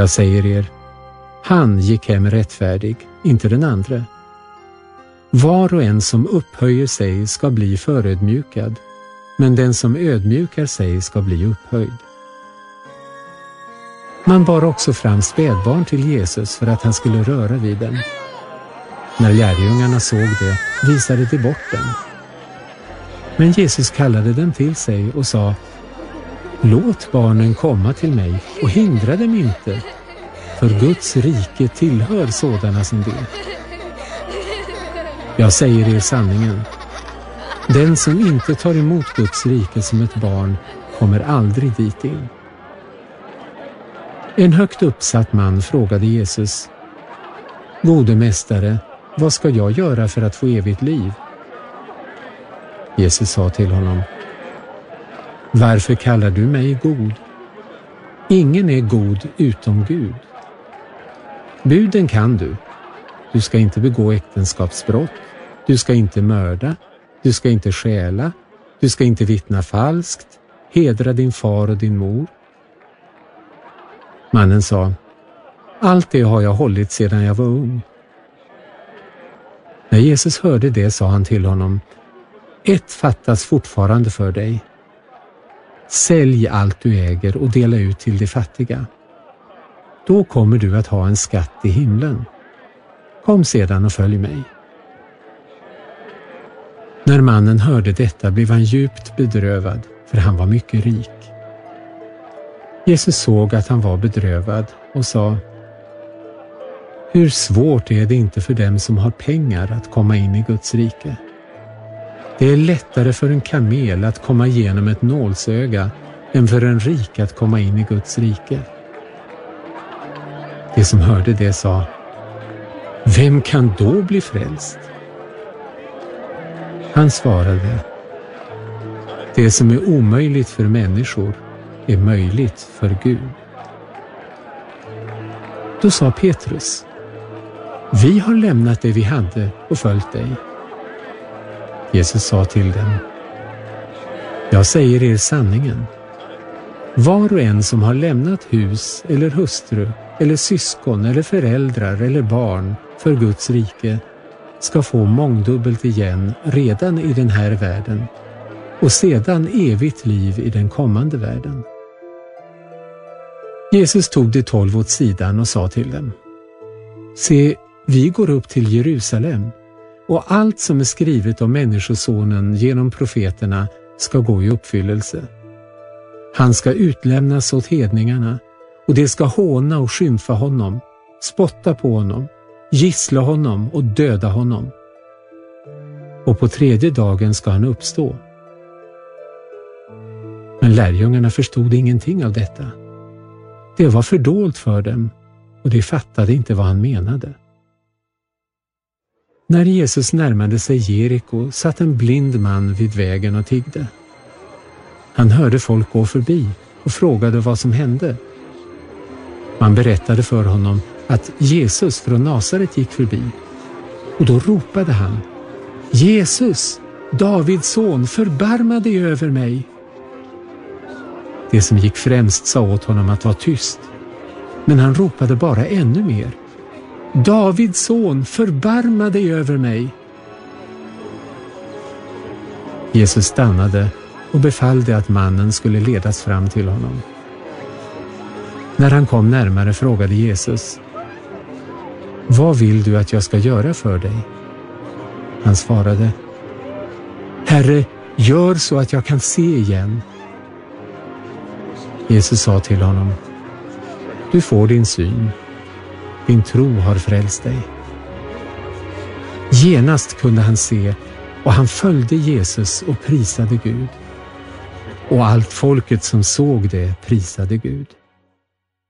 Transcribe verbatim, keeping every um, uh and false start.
Jag säger er, han gick hem rättfärdig, inte den andra. Var och en som upphöjer sig ska bli förödmjukad, men den som ödmjukar sig ska bli upphöjd. Man bar också fram spädbarn till Jesus för att han skulle röra vid dem. När lärjungarna såg det visade de bort dem. Men Jesus kallade dem till sig och sa: Låt barnen komma till mig och hindra dem inte, för Guds rike tillhör sådana som det. Jag säger er sanningen. Den som inte tar emot Guds rike som ett barn kommer aldrig dit in. En högt uppsatt man frågade Jesus: Gode mästare, vad ska jag göra för att få evigt liv? Jesus sa till honom: Varför kallar du mig god? Ingen är god utom Gud. Buden kan du. Du ska inte begå äktenskapsbrott. Du ska inte mörda. Du ska inte stjäla. Du ska inte vittna falskt. Hedra din far och din mor. Mannen sa: Allt det har jag hållit sedan jag var ung. När Jesus hörde det sa han till honom: Ett fattas fortfarande för dig. Sälj allt du äger och dela ut till de fattiga. Då kommer du att ha en skatt i himlen. Kom sedan och följ mig. När mannen hörde detta blev han djupt bedrövad, för han var mycket rik. Jesus såg att han var bedrövad och sa: Hur svårt är det inte för dem som har pengar att komma in i Guds rike? Det är lättare för en kamel att komma igenom ett nålsöga än för en rik att komma in i Guds rike. De som hörde det sa: Vem kan då bli frälst? Han svarade: Det som är omöjligt för människor är möjligt för Gud. Då sa Petrus: Vi har lämnat det vi hade och följt dig. Jesus sa till dem: Jag säger er sanningen. Var och en som har lämnat hus eller hustru eller syskon eller föräldrar eller barn för Guds rike ska få mångdubbelt igen redan i den här världen och sedan evigt liv i den kommande världen. Jesus tog de tolv åt sidan och sa till dem: Se, vi går upp till Jerusalem, och allt som är skrivet om Människosonen genom profeterna ska gå i uppfyllelse. Han ska utlämnas åt hedningarna, och de ska håna och skymfa honom, spotta på honom, gissla honom och döda honom. Och på tredje dagen ska han uppstå. Men lärjungarna förstod ingenting av detta. Det var fördolt för dem, och de fattade inte vad han menade. När Jesus närmade sig Jeriko satt en blind man vid vägen och tiggde. Han hörde folk gå förbi och frågade vad som hände. Man berättade för honom att Jesus från Nasaret gick förbi, och då ropade han: Jesus, Davids son, förbarma dig över mig. Det som gick främst sa åt honom att vara tyst, men han ropade bara ännu mer: Davids son, förbarma dig över mig. Jesus stannade och befallde att mannen skulle ledas fram till honom. När han kom närmare frågade Jesus: Vad vill du att jag ska göra för dig? Han svarade: Herre, gör så att jag kan se igen. Jesus sa till honom: Du får din syn. Din tro har frälst dig. Genast kunde han se, och han följde Jesus och prisade Gud. Och allt folket som såg det prisade Gud.